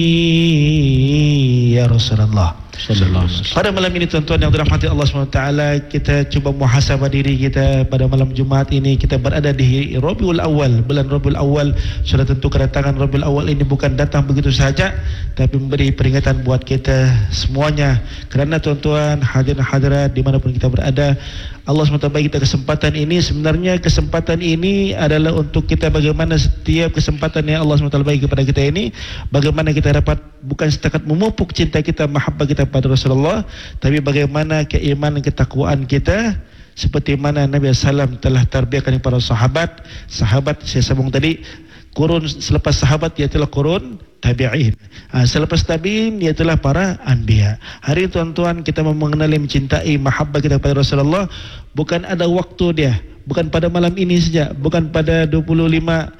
ya Rasulullah. Pada malam ini tuan-tuan yang dirahmati Allah SWT, kita cuba muhasabah diri kita. Pada malam Jumaat ini kita berada di Rabiul Awal, bulan Rabiul Awal. Sudah tentu kedatangan Rabiul Awal ini bukan datang begitu saja, tapi memberi peringatan buat kita semuanya. Kerana tuan-tuan hadirin hadirat dimanapun kita berada, Allah SWT bagi kita kesempatan ini. Sebenarnya kesempatan ini adalah untuk kita, bagaimana setiap kesempatan yang Allah SWT bagi kepada kita ini, bagaimana kita dapat bukan setakat memupuk cinta kita, mahabbah kita pada Rasulullah, tapi bagaimana keimanan, ketakwaan kita, seperti mana Nabi SAW telah tarbiyahkan para sahabat. Sahabat saya sambung tadi, kurun selepas sahabat iaitulah kurun tabi'in, selepas tabi'in iaitulah para anbiya. Hari ini tuan-tuan kita mengenali, mencintai, mahabbah kita kepada Rasulullah bukan ada waktu dia, bukan pada malam ini saja, bukan pada 25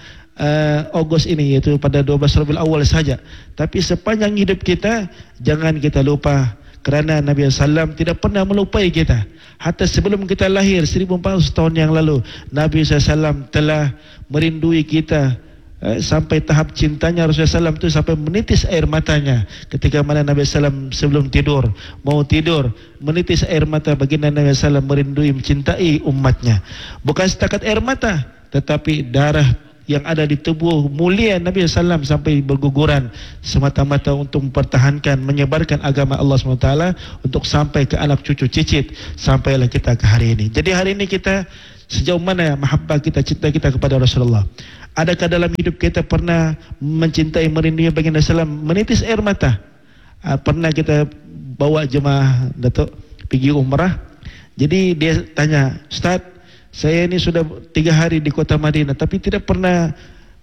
Ogos ini, iaitu pada 12 Rabiul Awal saja, tapi sepanjang hidup kita jangan kita lupa. Kerana Nabi SAW tidak pernah melupai kita. Hatta sebelum kita lahir 1400 tahun yang lalu, Nabi SAW telah merindui kita, sampai tahap cintanya Rasulullah SAW itu sampai menitis air matanya. Ketika mana Nabi SAW sebelum tidur, mau tidur, menitis air mata. Baginda Nabi SAW merindui, mencintai umatnya. Bukan setakat air mata, tetapi darah yang ada di tubuh mulia Nabi SAW sampai berguguran, semata-mata untuk mempertahankan, menyebarkan agama Allah SWT untuk sampai ke anak cucu cicit, sampailah kita ke hari ini. Jadi hari ini kita sejauh mana mahabbah kita, cinta kita kepada Rasulullah? Adakah dalam hidup kita pernah mencintai, merindui baginda SAW, menitis air mata? Pernah kita bawa jemaah Datuk pergi umrah, jadi dia tanya, Ustaz, saya ini sudah 3 hari di kota Madinah, tapi tidak pernah,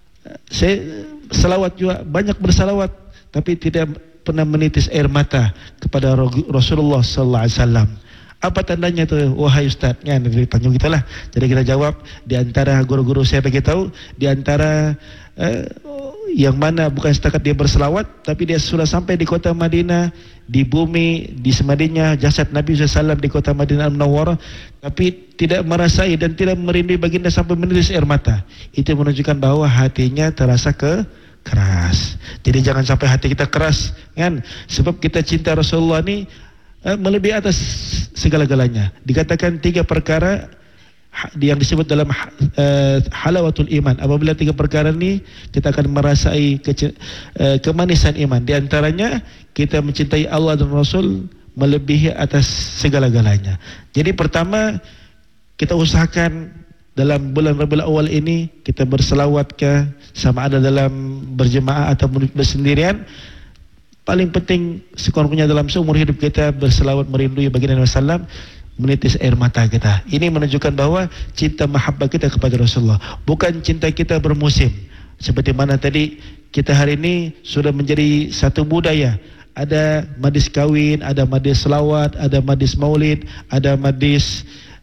saya selawat juga, banyak bersalawat, tapi tidak pernah menitis air mata kepada Rasulullah SAW. Apa tandanya itu, wahai Ustaz? Kan dipanggil kita lah. Jadi kita jawab, di antara guru-guru saya bagi tahu, di antara yang mana bukan setakat dia berselawat, tapi dia sudah sampai di kota Madinah, di bumi, di semadinya jasad Nabi SAW di kota Madinah Al-Munawwarah, tapi tidak merasai dan tidak merindui baginda sampai menitis air mata. Itu menunjukkan bahawa hatinya terasa keras. Jadi jangan sampai hati kita keras, kan? Sebab kita cinta Rasulullah ni melebihi atas segala-galanya. Dikatakan 3 perkara yang disebut dalam halawatul iman. Apabila 3 perkara ni kita akan merasai kemanisan iman. Di antaranya kita mencintai Allah dan Rasul melebihi atas segala-galanya. Jadi pertama, kita usahakan dalam bulan Rabiul Awal ini kita berselawat sama ada dalam berjemaah atau bersendirian. Paling penting sekurang-kurangnya dalam seumur hidup kita berselawat merindui baginda Nabi SAW, menitis air mata kita. Ini menunjukkan bahawa cinta mahabbah kita kepada Rasulullah, bukan cinta kita bermusim. Seperti mana tadi kita hari ini sudah menjadi satu budaya. Ada majlis kahwin, ada majlis selawat, ada majlis maulid, ada majlis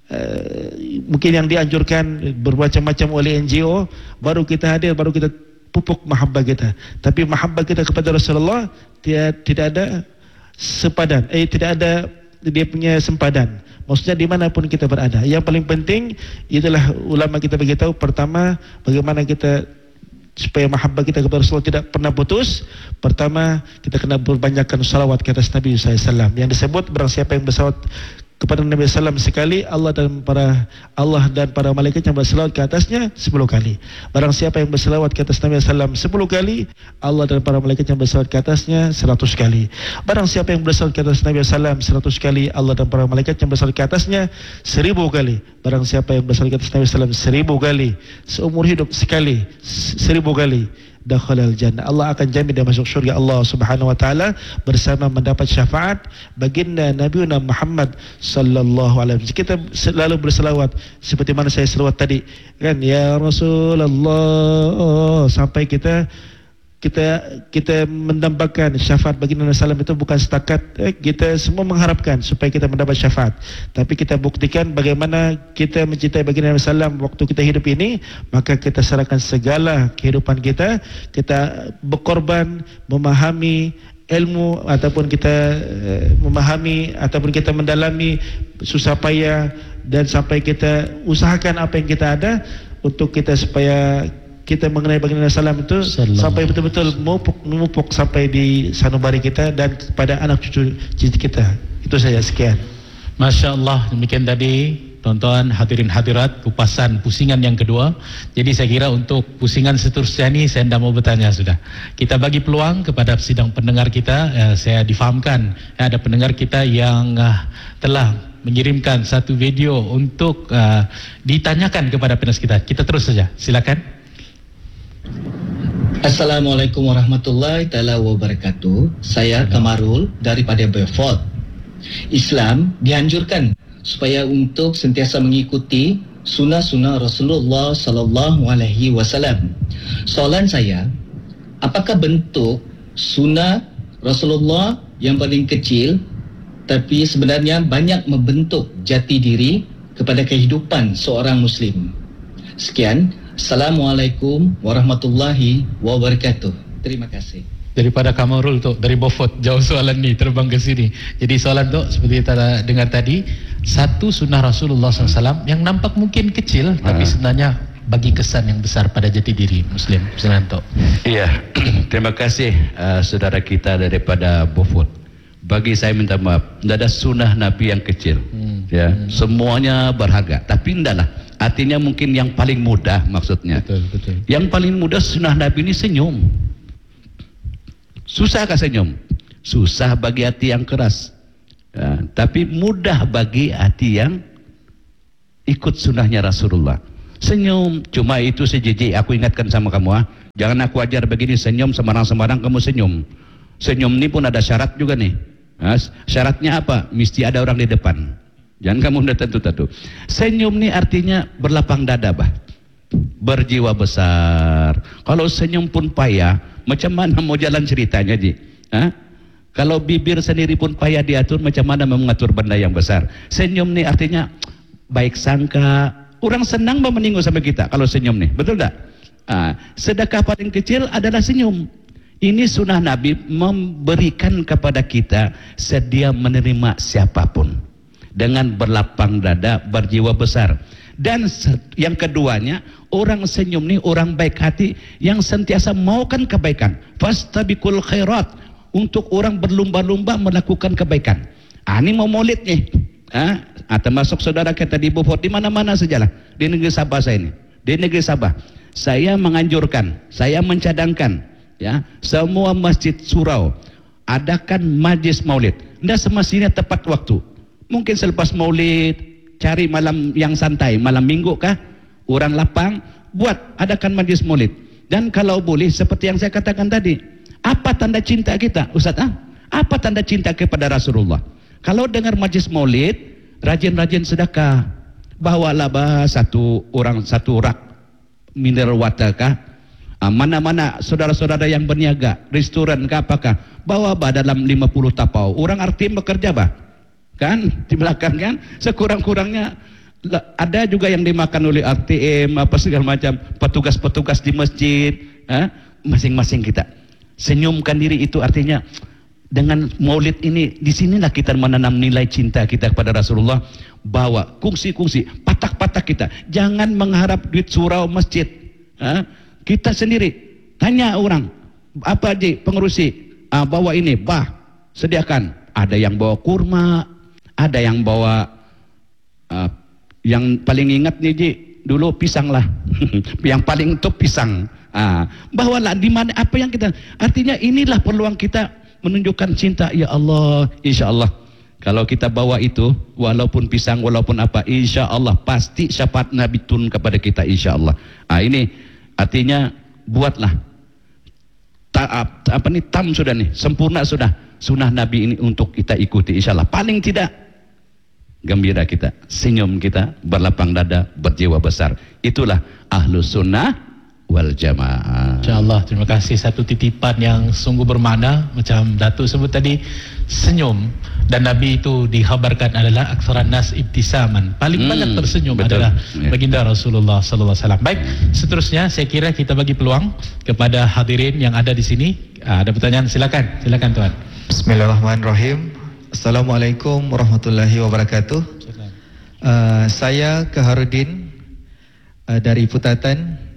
mungkin yang dianjurkan bermacam-macam oleh NGO. Baru kita hadir, baru kita pupuk mahabbah kita. Tapi mahabbah kita kepada Rasulullah tidak ada sepadan, tidak ada dia punya sempadan. Maksudnya dimanapun kita berada, yang paling penting itulah ulama kita beritahu, pertama bagaimana kita supaya mahabbah kita kepada Rasulullah tidak pernah putus. Pertama, kita kena berbanyakkan salawat ke atas Nabi SAW. Yang disebut, barang siapa yang bersalawat kepada Nabi SAW sekali, Allah dan para malaikat yang bersalawat ke atasnya 10 kali. Barang siapa yang bersalawat ke atas Nabi SAW 10 kali, Allah dan para malaikat yang bersalawat ke atasnya 100 kali. Barang siapa yang bersalawat ke atas Nabi SAW 100 kali, Allah dan para malaikat yang bersalawat ke atasnya 1000 kali. Barang siapa yang bersalawat ke atas Nabi SAW 1000 kali, seumur hidup sekali 1000 kali, dakhalal jannah. Allah akan jamin dia masuk syurga Allah Subhanahu wa taala bersama mendapat syafaat baginda Nabi Muhammad sallallahu alaihi wasallam. Kita selalu berselawat seperti mana saya selawat tadi, kan, ya Rasulullah, sampai kita mendambakan syafaat baginda Nabi SAW. Itu bukan setakat kita semua mengharapkan supaya kita mendapat syafaat, tapi kita buktikan bagaimana kita mencintai baginda Nabi SAW waktu kita hidup ini. Maka kita serahkan segala kehidupan kita, kita berkorban memahami ilmu ataupun kita memahami ataupun kita mendalami susah payah, dan sampai kita usahakan apa yang kita ada untuk kita supaya kita mengenai baginda salam itu sampai betul-betul memupuk sampai di sanubari kita dan kepada anak cucu kita. Itu saja, sekian. Masya Allah, demikian tadi tonton hadirin hadirat kupasan pusingan yang kedua. Jadi saya kira untuk pusingan seterusnya ini saya tidak mau bertanya sudah. Kita bagi peluang kepada sidang pendengar kita. Saya difahamkan ada pendengar kita yang telah mengirimkan satu video untuk ditanyakan kepada penulis kita. Kita terus saja, silakan. Assalamualaikum warahmatullahi taala wabarakatuh. Saya Kamarul daripada Beaufort. Islam dianjurkan supaya untuk sentiasa mengikuti sunnah-sunnah Rasulullah sallallahu alaihi wasallam. Soalan saya, apakah bentuk sunnah Rasulullah yang paling kecil tapi sebenarnya banyak membentuk jati diri kepada kehidupan seorang muslim? Sekian. Assalamualaikum warahmatullahi wabarakatuh. Terima kasih. Daripada Kamarul tu, dari Beaufort, jauh soalan ni terbang ke sini. Jadi soalan tu seperti kita dengar tadi, satu sunnah Rasulullah SAW yang nampak mungkin kecil, tapi sebenarnya bagi kesan yang besar pada jati diri Muslim. Silakan. Iya, terima kasih saudara kita daripada Beaufort. Bagi saya minta maaf, tidak ada sunnah Nabi yang kecil. Semuanya berharga, tapi tidaklah. Artinya mungkin yang paling mudah maksudnya. Betul. Yang paling mudah sunnah Nabi ini senyum. Susahkah senyum? Susah bagi hati yang keras. Tapi mudah bagi hati yang ikut sunnahnya Rasulullah. Senyum, cuma itu sejijik. Aku ingatkan sama kamu, jangan aku ajar begini senyum sembarang-sembarang kamu senyum. Senyum ini pun ada syarat juga nih. Syaratnya apa? Mesti ada orang di depan. Jangan kamu udah tentu-tentu. Senyum ni artinya berlapang dada, berjiwa besar. Kalau senyum pun payah, macam mana mau jalan ceritanya, Ji? Kalau bibir sendiri pun payah diatur, macam mana mau mengatur benda yang besar? Senyum ni artinya baik sangka. Orang senang meninggu sama kita kalau senyum nih, betul tak? Sedekah paling kecil adalah senyum. Ini sunnah Nabi memberikan kepada kita sedia menerima siapapun. Dengan berlapang dada, berjiwa besar. Dan yang keduanya, orang senyum ni orang baik hati yang sentiasa maukan kebaikan. Fastabiqul khairat, untuk orang berlumba-lumba melakukan kebaikan. Ini mau maulid nih. Termasuk saudara kita di Beaufort, di mana-mana sajalah di negeri Sabah saya ini. Di negeri Sabah, saya menganjurkan, saya mencadangkan, semua masjid surau adakan majlis maulid. Tidak semestinya tepat waktu. Mungkin selepas maulid, cari malam yang santai, malam minggu kah, orang lapang, adakan majlis maulid. Dan kalau boleh, seperti yang saya katakan tadi, apa tanda cinta kita, Ustaz? Apa tanda cinta kepada Rasulullah? Kalau dengar majlis maulid, rajin-rajin sedekah. Bawalah satu rak mineral water kah? Mana-mana saudara-saudara yang berniaga, restoran kah apakah? Bawa dalam 50 tapau. Orang RTM bekerja kan di belakang kan, sekurang-kurangnya ada juga yang dimakan oleh RTM apa segala macam, petugas-petugas di masjid. Masing-masing kita senyumkan diri. Itu artinya dengan maulid ini, di sinilah kita menanam nilai cinta kita kepada Rasulullah. Bawa kungsi-kungsi patak-patak kita, jangan mengharap duit surau masjid. Kita sendiri tanya orang, apa aja pengurusi, bawa ini, sediakan. Ada yang bawa kurma, ada yang bawa yang paling ingat nih, Ji, dulu pisang lah. Yang paling top pisang. Bawalah di mana apa yang kita, artinya inilah peluang kita menunjukkan cinta. Ya Allah, insya Allah kalau kita bawa itu, walaupun pisang, walaupun apa, insya Allah pasti syafaat Nabi turun kepada kita, insya Allah. Ini artinya buatlah tam sudah nih, sempurna sudah sunnah Nabi ini untuk kita ikuti, insya Allah. Paling tidak gembira kita, senyum kita, berlapang dada, berjiwa besar. Itulah ahlus sunnah wal jamaah. InsyaAllah, terima kasih. Satu titipan yang sungguh bermakna, macam Datuk sebut tadi, senyum. Dan Nabi itu dikhabarkan adalah aksaran nas ibtisaman, paling banyak tersenyum. Betul. Adalah baginda Rasulullah sallallahu alaihi wasallam. Baik, seterusnya saya kira kita bagi peluang kepada hadirin yang ada di sini. Ada pertanyaan, silakan tuan. Bismillahirrahmanirrahim. Assalamualaikum warahmatullahi wabarakatuh. Saya Keharudin dari Putatan.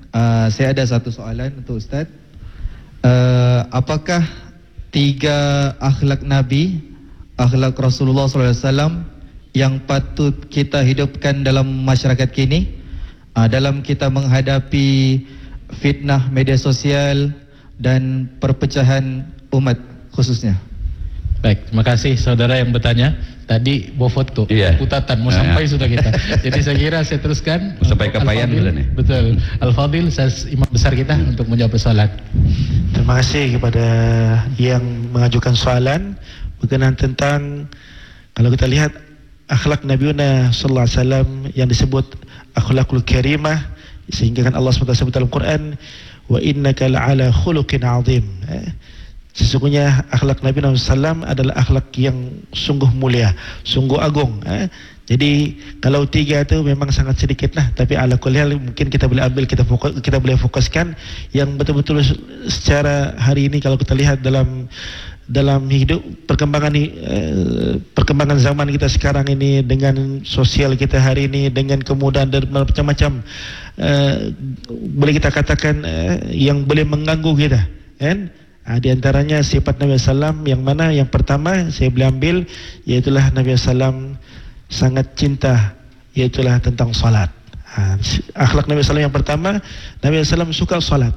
Saya ada satu soalan untuk Ustaz. Apakah 3 akhlak Nabi, akhlak Rasulullah SAW yang patut kita hidupkan dalam masyarakat kini, dalam kita menghadapi fitnah media sosial dan perpecahan umat khususnya? Baik, terima kasih saudara yang bertanya. Tadi bawa foto, putatan mau sampai sudah kita. Jadi saya kira saya teruskan sampai kapayan sudah nih. Betul. Al-Fadil, imam besar kita untuk menjawab soalan. Terima kasih kepada yang mengajukan soalan berkenaan tentang, kalau kita lihat akhlak Nabiuna sallallahu alaihi wasallam yang disebut akhlakul karimah, sehingga kan Allah SWT sebut dalam Quran, wa innaka la'ala khuluqin azim. Sesungguhnya akhlak Nabi SAW adalah akhlak yang sungguh mulia, sungguh agung. Jadi kalau 3 itu memang sangat sedikit lah, tapi ala kulli hal mungkin kita boleh ambil, kita boleh fokuskan yang betul-betul secara hari ini. Kalau kita lihat dalam hidup perkembangan zaman kita sekarang ini, dengan sosial kita hari ini, dengan kemudahan dan macam-macam, boleh kita katakan yang boleh mengganggu kita, kan? Di antaranya sifat Nabi SAW yang mana yang pertama saya boleh ambil, iaitulah Nabi SAW sangat cinta, iaitulah tentang salat. Akhlak Nabi SAW yang pertama, Nabi SAW suka salat.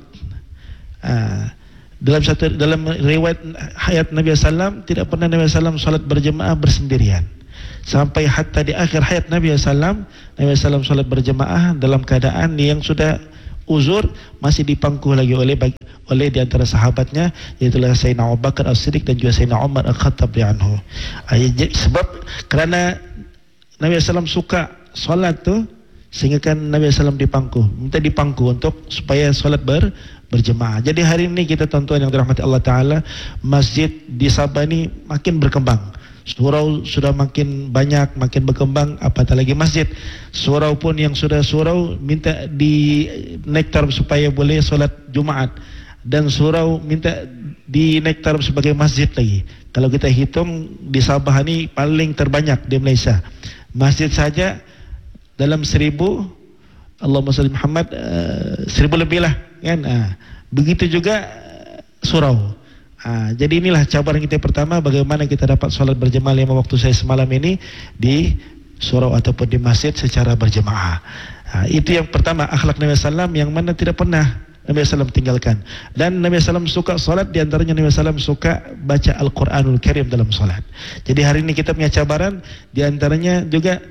Dalam riwayat hayat Nabi SAW, tidak pernah Nabi SAW salat berjemaah bersendirian. Sampai hatta di akhir hayat Nabi SAW, Nabi SAW salat berjemaah dalam keadaan yang sudah uzur, masih dipangku lagi oleh di antara sahabatnya, iaitulah Sayyidina Abu Bakar As-Siddiq dan juga Sayyidina Umar Al-Khattab anhu. Sebab kerana Nabi SAW suka solat tu, sehingga kan Nabi SAW minta dipangku untuk supaya solat berjemaah. Jadi hari ini kita tuan-tuan yang dirahmati Allah Ta'ala, masjid di Sabah ni makin berkembang. Surau sudah makin banyak, makin berkembang, apatah lagi masjid. Surau pun yang sudah surau minta dinaik taraf supaya boleh solat Jumaat, dan surau minta dinaik taraf sebagai masjid lagi. Kalau kita hitung di Sabah ni paling terbanyak di Malaysia. Masjid saja dalam 1000, Allahumma salli Muhammad, 1000 lebih lah, kan? Begitu juga surau. Jadi inilah cabaran kita pertama, bagaimana kita dapat solat berjemaah 5 waktu saya semalam ini di surau ataupun di masjid secara berjemaah. Itu yang pertama, akhlak Nabi SAW yang mana tidak pernah Nabi SAW tinggalkan. Dan Nabi SAW suka solat, di antaranya Nabi SAW suka baca Al-Quranul Karim dalam solat. Jadi hari ini kita punya cabaran, di antaranya juga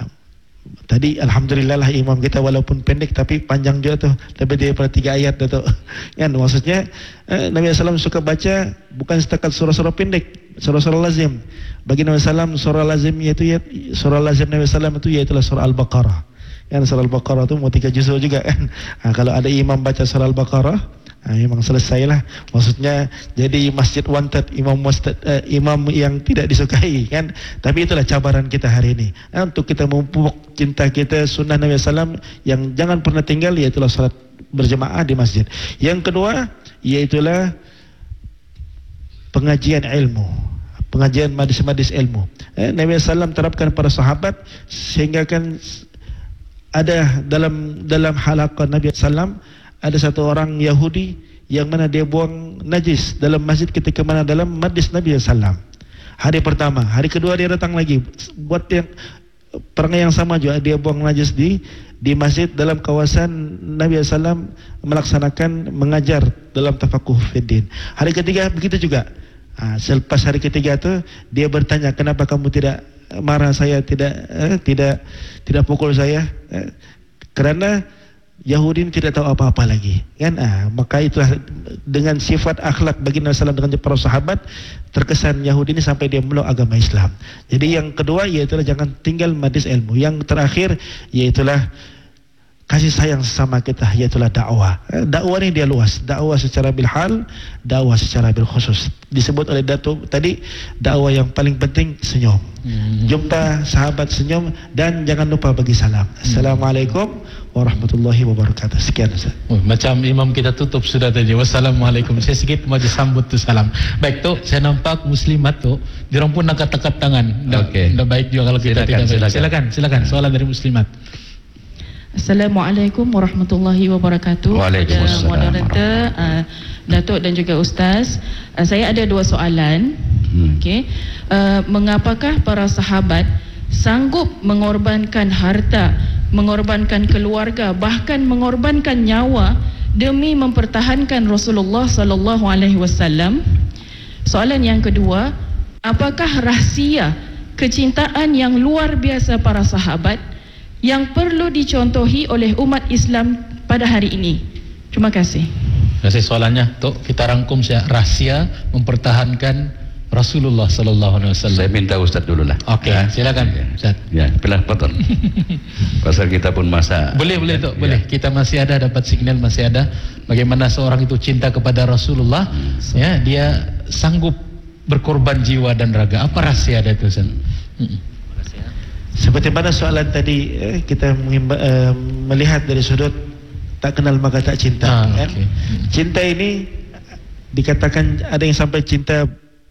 tadi alhamdulillah lah imam kita walaupun pendek tapi panjang juga tuh, lebih daripada 3 ayat tu. Kan maksudnya Nabi SAW suka baca bukan setakat surah-surah pendek, surah-surah lazim. Bagi Nabi SAW surah lazim surah lazim Nabi SAW itu iaitulah surah Al-Baqarah. Kan surah Al-Baqarah tu mau 3 juzuk juga kan. Kalau ada imam baca surah Al-Baqarah, memang selesailah. Maksudnya jadi masjid wanted, imam yang tidak disukai, kan. Tapi itulah cabaran kita hari ini, untuk kita memupuk cinta kita sunnah Nabi SAW yang jangan pernah tinggal, iaitulah salat berjemaah di masjid. Yang kedua iaitulah pengajian ilmu, pengajian majlis-majlis ilmu. Nabi SAW terapkan para sahabat, sehingga kan ada dalam halaqah Nabi SAW ada satu orang Yahudi yang mana dia buang najis dalam masjid ketika mana dalam majlis Nabi SAW. Hari pertama, hari kedua dia datang lagi buat yang perangai yang sama juga, dia buang najis di masjid dalam kawasan Nabi SAW melaksanakan mengajar dalam tafakuh fiddin. Hari ketiga begitu juga. Selepas hari ketiga tu dia bertanya, kenapa kamu tidak marah saya, tidak pukul saya? Kerana Yahudi ini tidak tahu apa-apa lagi, kan? Maka itulah dengan sifat akhlak bagi Nabi SAW dengan para sahabat, terkesan Yahudi ini sampai dia meluk agama Islam. Jadi yang kedua iaitulah jangan tinggal majlis ilmu. Yang terakhir iaitulah kasih sayang sesama kita, iaitulah dakwah. Dakwah ini dia luas, dakwah secara bilhal, dakwah secara bil khusus. Disebut oleh Datuk tadi, dakwah yang paling penting senyum. Jumpa sahabat senyum, dan jangan lupa bagi salam. Assalamualaikum warahmatullahi wabarakatuh. Sekian Ustaz. Macam imam kita tutup sudah tadi. Wassalamualaikum. Saya sikit maju sambut tu salam. Baik tu, saya nampak muslimat tu, diorang pun angkat-angkat tangan. Okey. Dah baik juga kalau kita silakan. Silakan. Soalan dari muslimat. Assalamualaikum warahmatullahi wabarakatuh. Waalaikumsalam. Moderator, Datuk dan juga Ustaz, saya ada 2 soalan. Okey. Mengapakah para sahabat sanggup mengorbankan harta, mengorbankan keluarga, bahkan mengorbankan nyawa demi mempertahankan Rasulullah sallallahu alaihi wasallam? Soalan yang kedua, apakah rahsia kecintaan yang luar biasa para sahabat yang perlu dicontohi oleh umat Islam pada hari ini? Terima kasih. Terima kasih soalannya. Tok, kita rangkum rahsia mempertahankan Rasulullah sallallahu alaihi wasallam. Saya minta Ustaz dulu lah. Okey, silakan Ustaz. Ya, pelan potong. Pasal kita pun masa. Boleh Tok, boleh. Kita masih ada, dapat signal masih ada. Bagaimana seorang itu cinta kepada Rasulullah, ya, dia sanggup berkorban jiwa dan raga. Apa rahsia dia itu, Ustaz? Seperti mana soalan tadi, kita melihat dari sudut tak kenal maka tak cinta. Kan? Okay. Cinta ini dikatakan ada yang sampai cinta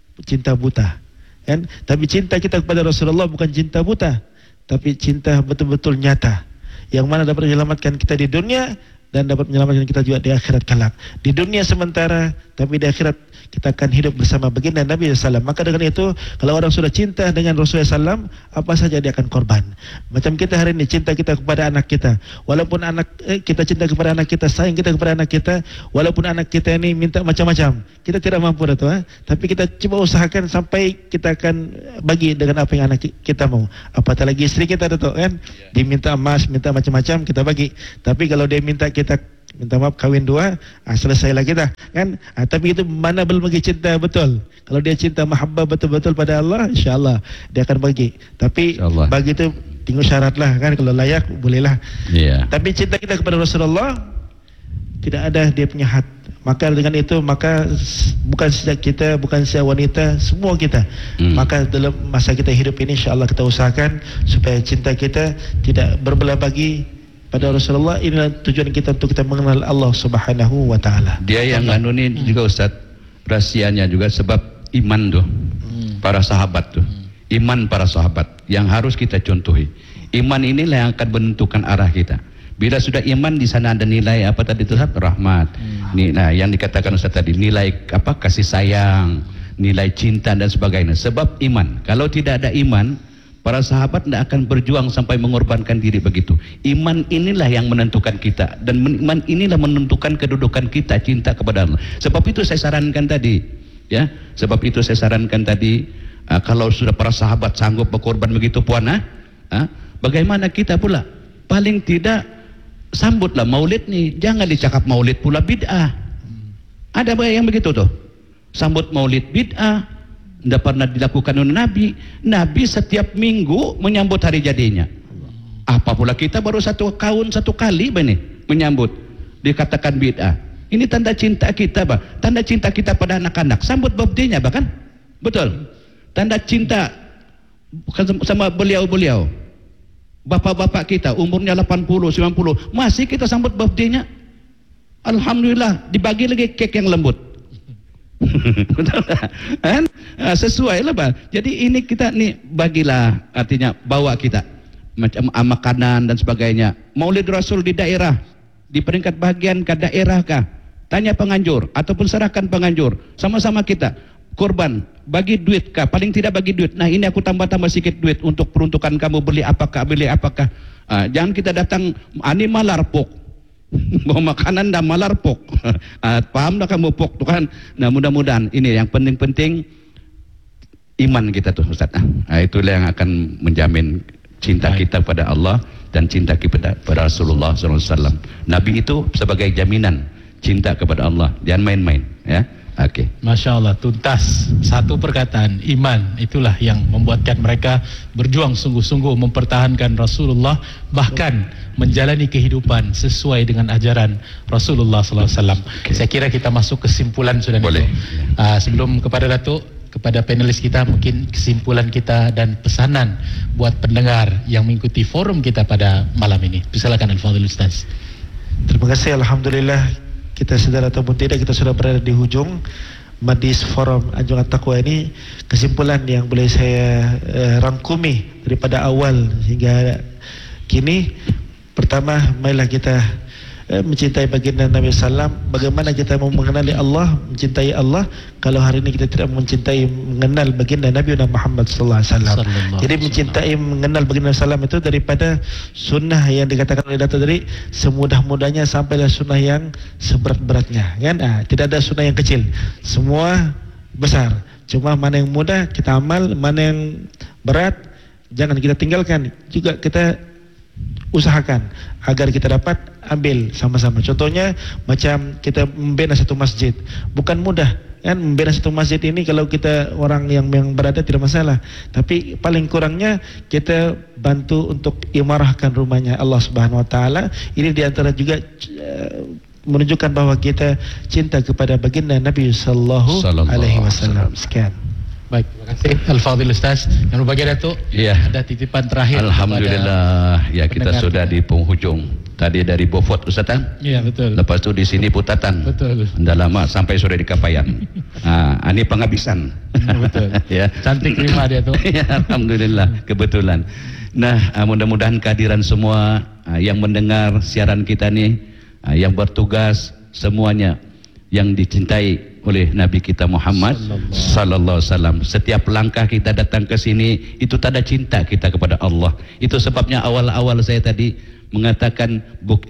buta, kan? Tapi cinta kita kepada Rasulullah bukan cinta buta, tapi cinta betul-betul nyata, yang mana dapat menyelamatkan kita di dunia dan dapat menyelamatkan kita juga di akhirat kelak. Di dunia sementara, tapi di akhirat kita akan hidup bersama baginda Nabi SAW. Maka dengan itu, kalau orang sudah cinta dengan Rasulullah SAW, apa saja dia akan korban. Macam kita hari ini, cinta kita kepada anak kita. Walaupun kita cinta kepada anak kita, sayang kita kepada anak kita, walaupun anak kita ini minta macam-macam, kita tidak mampu, Dato', tapi kita coba usahakan sampai kita akan bagi dengan apa yang anak kita mau. Apatah lagi istri kita, Dato', kan? Dia minta emas, minta macam-macam, kita bagi. Tapi kalau dia minta maaf kahwin 2, selesailah kita, kan? Tapi itu mana belum bagi cinta betul. Kalau dia cinta mahabbah betul-betul pada Allah, insyaAllah dia akan bagi. Tapi bagi itu tengok syarat lah, kan? Kalau layak bolehlah. Tapi cinta kita kepada Rasulullah tidak ada dia punya had. Maka dengan itu, maka bukan sejak kita, bukan sejak wanita, semua kita. Maka dalam masa kita hidup ini, insyaAllah kita usahakan supaya cinta kita tidak berbelah bagi pada Rasulullah. Inilah tujuan kita untuk kita mengenal Allah Subhanahu wa taala. Dia yang anu ni juga Ustaz, rahsianya juga sebab iman tu. Para sahabat tu. Iman para sahabat yang harus kita contohi. Iman inilah yang akan menentukan arah kita. Bila sudah iman, di sana ada nilai apa tadi itu Ustaz? Rahmat. Nah, yang dikatakan Ustaz tadi, nilai apa? Kasih sayang, nilai cinta dan sebagainya. Sebab iman. Kalau tidak ada iman, para sahabat tidak akan berjuang sampai mengorbankan diri begitu. Iman inilah yang menentukan kita, dan iman inilah menentukan kedudukan kita, cinta kepada Allah. Sebab itu saya sarankan tadi, ya. Sebab itu saya sarankan tadi, kalau sudah para sahabat sanggup berkorban begitu puan, bagaimana kita pula? Paling tidak sambutlah maulid nih. Jangan dicakap maulid pula bid'ah. Ada yang begitu tuh. Sambut maulid bid'ah. Tidak pernah dilakukan oleh Nabi. Nabi setiap minggu menyambut hari jadinya. Apa pula kita baru satu kali menyambut. Dikatakan bid'ah. Ini tanda cinta kita, Pak. Tanda cinta kita pada anak-anak. Sambut birthday-nya, bahkan. Betul. Tanda cinta sama beliau-beliau. Bapak-bapak kita umurnya 80, 90, masih kita sambut birthday-nya. Alhamdulillah, dibagi lagi kek yang lembut. Betul kan? Sesuai lah, Pak. Jadi ini kita nih bagilah, artinya bawa kita macam makanan dan sebagainya. Maulid Rasul di daerah, di peringkat bagian ke daerah kah? Tanya penganjur ataupun serahkan penganjur. Sama-sama kita korban, bagi duit kah? Paling tidak bagi duit. Nah, ini aku tambah-tambah sedikit duit untuk peruntukan kamu beli apakah. Jangan kita datang animal larpok. Bawa makanan dah malar pok. Paham dah kamu pok tu kan? Nah, mudah-mudahan ini yang penting-penting iman kita tuh, Ustaz. Itulah yang akan menjamin cinta kita pada Allah dan cinta kita pada Rasulullah SAW. Nabi itu sebagai jaminan cinta kepada Allah. Jangan main-main, ya. Okey. Masya Allah, tuntas. Satu perkataan, iman. Itulah yang membuatkan mereka berjuang sungguh-sungguh mempertahankan Rasulullah, bahkan menjalani kehidupan sesuai dengan ajaran Rasulullah SAW. Okay. Saya kira kita masuk kesimpulan sudah. Boleh. Sebelum kepada Datuk, kepada panelis kita, mungkin kesimpulan kita dan pesanan buat pendengar yang mengikuti forum kita pada malam ini. Silakan Al-Fadhil Ustaz. Terima kasih. Alhamdulillah, kita sedar ataupun tidak, kita sudah berada di hujung Majlis Forum Anjungan Taqwa ini. Kesimpulan yang boleh saya rangkumi daripada awal hingga kini, Pertama, marilah kita mencintai baginda Nabi Sallam. Bagaimana kita mau mengenali Allah, mencintai Allah, kalau hari ini kita tidak mengenal baginda Nabi Muhammad Sallallahu Alaihi Wasallam. Jadi mencintai, mengenal baginda Sallam itu daripada sunnah yang dikatakan oleh Dato' tadi, semudah-mudahnya sampailah sunnah yang seberat-beratnya, kan? Tidak ada sunnah yang kecil, semua besar. Cuma mana yang mudah kita amal, mana yang berat jangan kita tinggalkan. Juga kita usahakan agar kita dapat ambil sama-sama. Contohnya macam kita membina satu masjid, bukan mudah kan membina satu masjid ini. Kalau kita orang yang berada tidak masalah, tapi paling kurangnya kita bantu untuk imarahkan rumahnya Allah Subhanahu Wa Taala. Ini diantara juga menunjukkan bahwa kita cinta kepada baginda Nabi Sallallahu Alaihi Wasallam. Sekian. Baik, terima kasih Al-Fadhil Ustaz. Yang berbahagia Datuk, ada titipan terakhir. Alhamdulillah, ya kita sudah di penghujung. Tadi dari Beaufort Ustaz. Iya, betul. Lepas itu di sini Putatan. Betul. Dah lama sampai sore di Kapayan. Ini penghabisan. Betul. Ya. Cantik terima dia tu. Ya, alhamdulillah, kebetulan. Nah, mudah-mudahan kehadiran semua yang mendengar siaran kita ni, yang bertugas semuanya yang dicintai oleh Nabi kita Muhammad sallallahu alaihi wasallam. Setiap langkah kita datang ke sini itu tanda cinta kita kepada Allah. Itu sebabnya awal-awal saya tadi mengatakan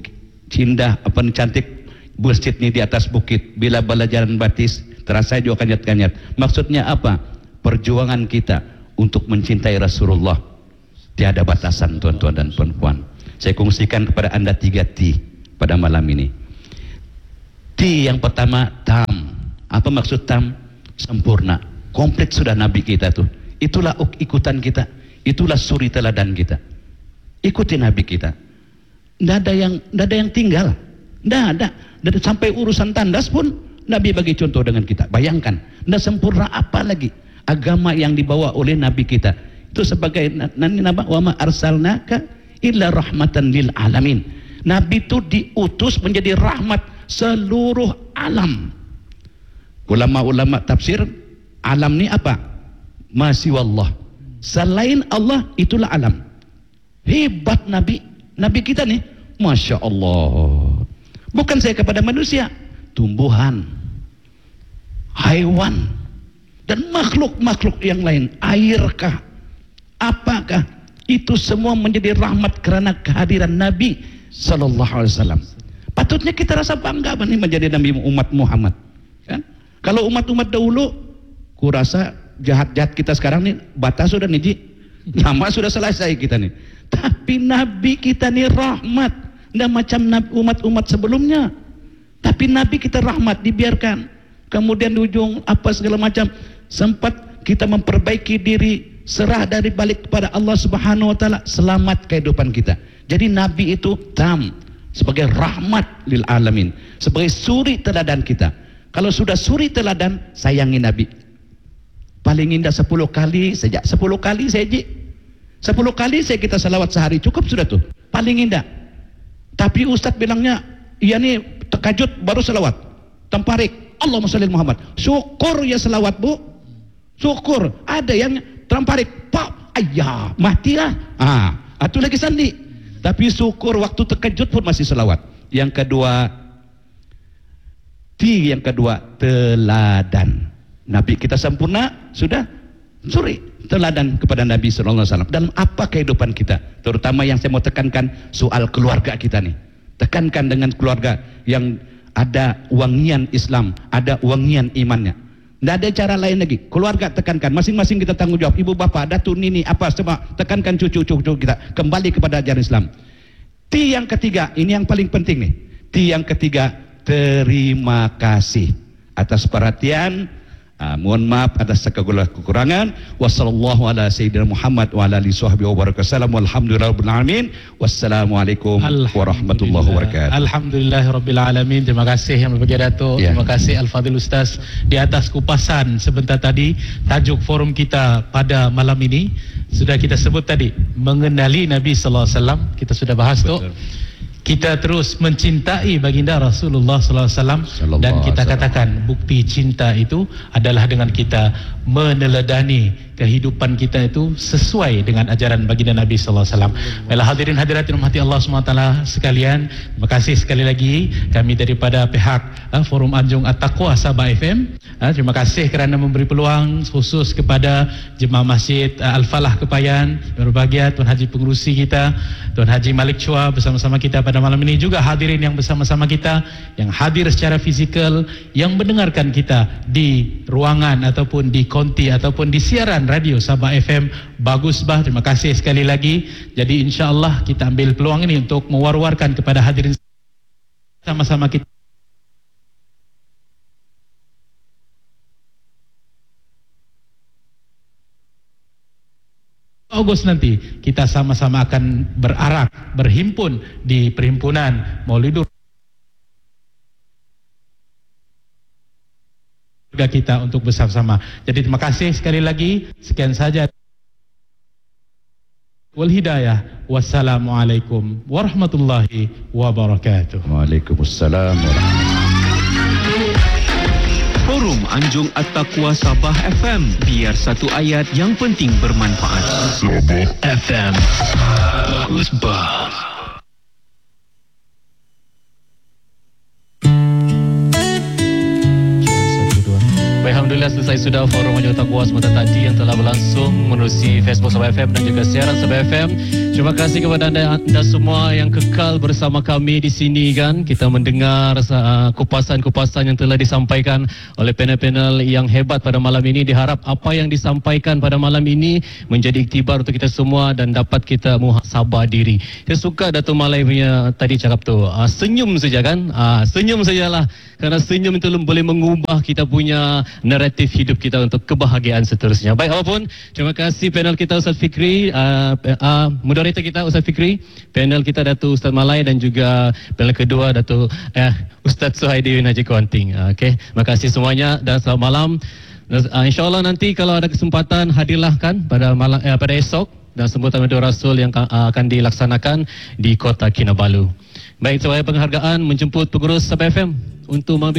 cinta apa cantik masjid ni di atas bukit. Bila bala jalan batis terasa juga kanyat-kanyat. Maksudnya apa? Perjuangan kita untuk mencintai Rasulullah tiada batasan, tuan-tuan dan puan-puan. Saya kongsikan kepada anda 3 T pada malam ini. T yang pertama, tam. Apa maksud tam? Sempurna, komplit sudah Nabi kita tuh. Itulah ikutan kita, itulah suri teladan kita. Ikuti Nabi kita. Tidak ada yang tinggal. Tidak ada. Sampai urusan tandas pun Nabi bagi contoh dengan kita. Bayangkan, tidak sempurna apa lagi agama yang dibawa oleh Nabi kita. Itu sebagai nama wa ma arsalnaka illa rahmatan lil alamin. Nabi itu diutus menjadi rahmat seluruh alam. Ulama-ulama tafsir, alam ni apa? Masiwallah. Selain Allah itulah alam. Hebat Nabi kita ni, Masya Allah. Bukan saya kepada manusia, tumbuhan, haiwan, dan makhluk-makhluk yang lain. Airkah? Apakah? Itu semua menjadi rahmat kerana kehadiran Nabi Sallallahu Alaihi Wasallam. Patutnya kita rasa bangga menjadi Nabi umat Muhammad, kan? Kalau umat-umat dahulu, kurasa jahat-jahat kita sekarang nih batas sudah nih, nama sudah selesai kita nih. Tapi Nabi kita nih rahmat, tidak macam umat-umat sebelumnya. Tapi Nabi kita rahmat, dibiarkan. Kemudian di ujung apa segala macam, sempat kita memperbaiki diri, serah dari balik kepada Allah Subhanahu Wa Taala, selamat kehidupan kita. Jadi Nabi itu tam, sebagai rahmat lil alamin, sebagai suri teladan kita. Kalau sudah suri teladan, sayangi Nabi. Paling indah 10 kali saja. 10 kali saja. 10 kali saya kita salawat sehari cukup sudah tuh. Paling indah. Tapi Ustaz bilangnya, iya nih terkajut baru salawat. Temparik, Allahumma shalli Muhammad. Syukur ya salawat bu. Syukur. Ada yang temparik, pak, ayah, matilah. Itu lagi sandi. Tapi syukur waktu terkejut pun masih salawat. Yang kedua, teladan. Nabi kita sempurna, sudah suri teladan kepada Nabi sallallahu alaihi wasallam. Dalam apa kehidupan kita, terutama yang saya mau tekankan soal keluarga kita nih. Tekankan dengan keluarga yang ada wangian Islam, ada wangian imannya. Tidak ada cara lain lagi. Keluarga tekankan, masing-masing kita tanggung jawab. Ibu bapa, datu, nini, apa semua tekankan cucu-cucu kita kembali kepada ajaran Islam. T yang ketiga, ini yang paling penting nih. T yang ketiga, terima kasih atas perhatian. Mohon maaf atas segala kekurangan. Wassallallahu ala sayyidina Muhammad wa ala alihi sahbihi wa barakatuh. Walhamdulillahirabbil alamin. Wassalamualaikum warahmatullahi wabarakatuh. Alhamdulillahirabbil alamin. Terima kasih yang berbahagia Datuk. Terima kasih Al-Fadhil Ustaz di atas kupasan sebentar tadi. Tajuk forum kita pada malam ini sudah kita sebut tadi, mengenali Nabi sallallahu alaihi wasallam. Kita sudah bahas tu. kita terus mencintai baginda Rasulullah sallallahu alaihi wasallam, dan kita katakan bukti cinta itu adalah dengan kita meneladani kehidupan kita itu sesuai dengan ajaran baginda Nabi sallallahu alaihi wasallam. Baiklah hadirin hadirat yang dirahmati Allah SWT sekalian, terima kasih sekali lagi kami daripada pihak Forum Anjung At-Taqwa Sabah FM. Terima kasih kerana memberi peluang khusus kepada jemaah Masjid Al-Falah Kepayan, berbahagia Tuan Haji Pengerusi kita, Tuan Haji Malik Chua bersama-sama kita pada malam ini, juga hadirin yang bersama-sama kita yang hadir secara fizikal, yang mendengarkan kita di ruangan ataupun di konti ataupun di siaran radio Sabah FM. Bagus bah, terima kasih sekali lagi. Jadi insya-Allah kita ambil peluang ini untuk mewar-warkan kepada hadirin sama-sama kita Agustus nanti kita sama-sama akan berarak, berhimpun di perhimpunan Maulidur kita untuk bersama-sama. Jadi terima kasih sekali lagi. Sekian saja. Wal hidayah. Wassalamualaikum warahmatullahi wabarakatuh. Waalaikumsalam warahmatullahi. Forum Anjung At-Taqwa Sabah FM. Biar satu ayat yang penting bermanfaat. Sabah FM. Bagus bah. Alhamdulillah selesai sudah Forum Anjung At-Taqwa semata tadi yang telah berlangsung menerusi Facebook Sabah FM dan juga siaran Sabah FM. Terima kasih kepada anda semua yang kekal bersama kami di sini kan. Kita mendengar kupasan-kupasan yang telah disampaikan oleh panel-panel yang hebat pada malam ini. Diharap apa yang disampaikan pada malam ini menjadi iktibar untuk kita semua dan dapat kita muhasabah diri. Saya suka Dato' Malai punya tadi cakap tu, senyum saja kan, senyum sajalah, kerana senyum itu boleh mengubah kita punya naratif hidup kita untuk kebahagiaan seterusnya. Baik, apapun, terima kasih panel kita Ustaz Fikri, moderator kita Ustaz Fikri, panel kita Dato' Ustaz Malai, dan juga panel kedua Dato' Ustaz Suhaidi bin Haji Kuanting. Okey, terima kasih semuanya dan selamat malam. InsyaAllah nanti kalau ada kesempatan hadirlah kan pada malam pada esok, dan sambutan Maulid Rasul yang akan dilaksanakan di Kota Kinabalu. Baik, sebagai penghargaan menjemput pengurus Sabah FM untuk